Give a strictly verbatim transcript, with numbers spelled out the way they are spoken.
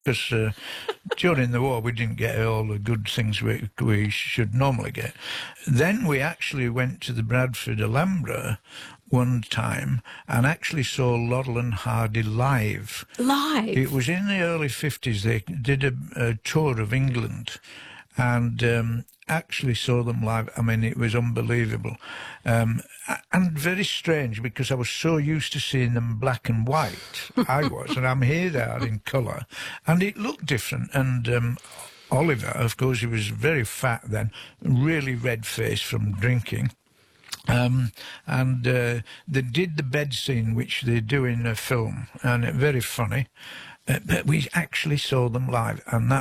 because uh, during the war we didn't get all the good things we, we should normally get. Then we actually went to the Bradford Alhambra one time and actually saw Laurel and Hardy live. Live? It was in the early fifties. They did a, a tour of England and um, actually saw them live. I mean, it was unbelievable. Um, and very strange because I was so used to seeing them black and white. I was, and I'm here they are in colour. And it looked different. And um, Oliver, of course, he was very fat then, really red-faced from drinking. Um, and uh, they did the bed scene, which they do in a film, and it, very funny. Uh, but we actually saw them live, and that